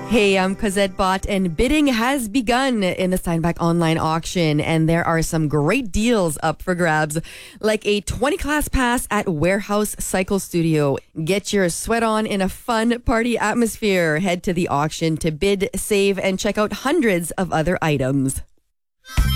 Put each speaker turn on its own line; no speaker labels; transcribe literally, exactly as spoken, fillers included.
Hey, I'm Cosette Bott, and bidding has begun in the Steinbach online auction, and there are some great deals up for grabs, like a twenty class pass at Warehouse Cycle Studio. Get your sweat on in a fun party atmosphere. Head to the auction to bid, save, and check out hundreds of other items.